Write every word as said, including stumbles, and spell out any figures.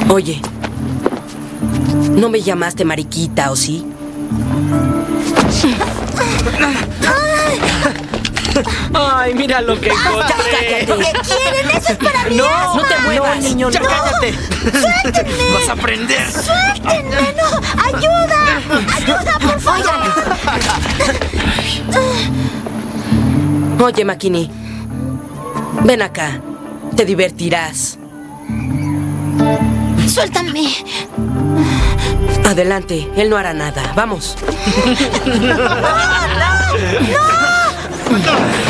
Oye, ¿no me llamaste mariquita, o sí? ¡Ay, mira lo que encontré! ¡Cállate! ¿Qué quieren? ¡Eso es para mí! ¡No! ¡No te muevas! No, niño, ¡Ya no. cállate! ¡Suéltenme! ¡Vas a aprender! ¡Suéltenme! ¡No! ¡Ayuda! ¡Ayuda, por favor! Oye, Makini, ven acá. Te divertirás. ¡Suéltame! Adelante, él no hará nada. Vamos. ¡No! ¡No!